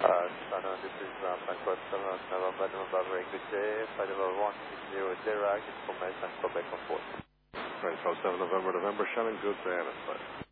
Sana, this is Frankfurt 7 November English, flight level 160 Iraq, information Quebec on 4. Right, so 7 November, Shannon, good to Anna.